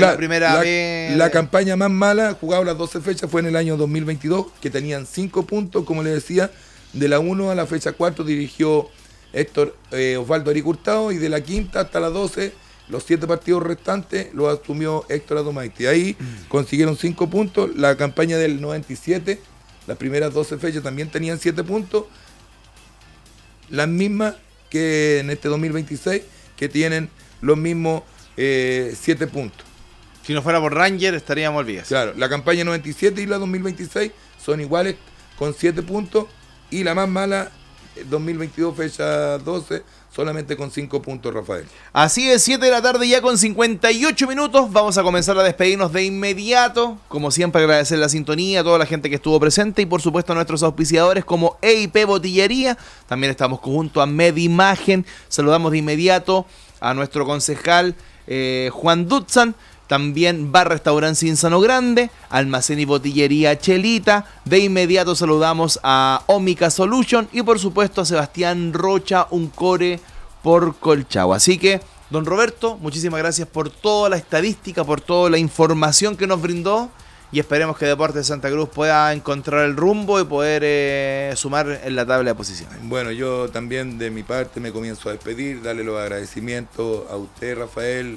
la primera vez. La campaña más mala, jugado las 12 fechas, fue en el año 2022, que tenían 5 puntos, como les decía, de la 1 a la fecha 4 dirigió Osvaldo Aric Hurtado, y de la 5ª hasta la 12, los 7 partidos restantes los asumió Héctor Adomaiti. Ahí consiguieron 5 puntos. La campaña del 97, las primeras 12 fechas también tenían 7 puntos, las mismas que en este 2026, que tienen los mismos 7 puntos. Si no fuera por Ranger, estaríamos olvidados. Claro, la campaña 97 y la 2026 son iguales con 7 puntos, y la más mala, 2022 fecha 12, solamente con 5 puntos, Rafael. Así es, 7 de la tarde ya con 58 minutos. Vamos a comenzar a despedirnos de inmediato. Como siempre, agradecer la sintonía a toda la gente que estuvo presente y por supuesto a nuestros auspiciadores como EIP Botillería. También estamos junto a Medimagen. Saludamos de inmediato a nuestro concejal Juan Dutzan. También Bar Restaurante Cinzano Grande, Almacén y Botillería Chelita. De inmediato saludamos a Omica Solution y por supuesto a Sebastián Rocha, un core por Colchagua. Así que, don Roberto, muchísimas gracias por toda la estadística, por toda la información que nos brindó, y esperemos que Deportes Santa Cruz pueda encontrar el rumbo y poder sumar en la tabla de posiciones. Bueno, yo también de mi parte me comienzo a despedir, darle los agradecimientos a usted, Rafael,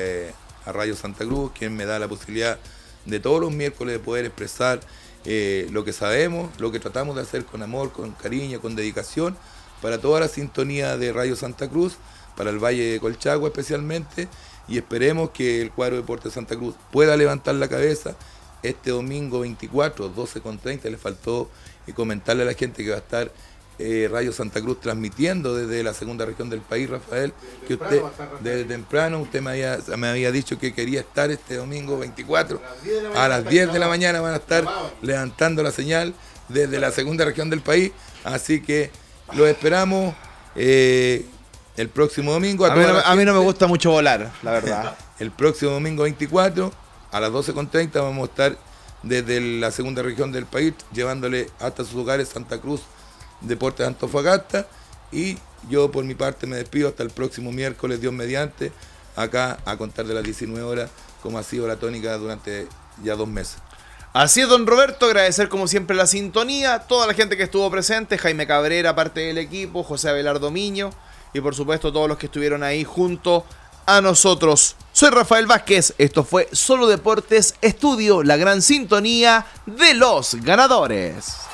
a Radio Santa Cruz, quien me da la posibilidad de todos los miércoles de poder expresar lo que sabemos, lo que tratamos de hacer con amor, con cariño, con dedicación, para toda la sintonía de Radio Santa Cruz, para el Valle de Colchagua especialmente, y esperemos que el cuadro de Deportes Santa Cruz pueda levantar la cabeza este domingo 24, 12:30. Le faltó comentarle a la gente que va a estar Radio Santa Cruz transmitiendo desde la segunda región del país, Rafael, que usted desde temprano usted me había dicho que quería estar este domingo 24 a las 10 de la mañana. Van a estar levantando la señal desde la segunda región del país, así que lo esperamos el próximo domingo. A mí no me gusta mucho volar, la verdad. El próximo domingo 24 a las 12:30 vamos a estar desde la segunda región del país llevándole hasta sus hogares Santa Cruz Deportes Antofagasta, y yo por mi parte me despido hasta el próximo miércoles, Dios mediante, acá a contar de las 19 horas, como ha sido la tónica durante ya 2 meses. Así es, don Roberto, agradecer como siempre la sintonía, toda la gente que estuvo presente, Jaime Cabrera, parte del equipo, José Abelardo Miño, y por supuesto todos los que estuvieron ahí junto a nosotros. Soy Rafael Vázquez, esto fue Solo Deportes Estudio, la gran sintonía de los ganadores.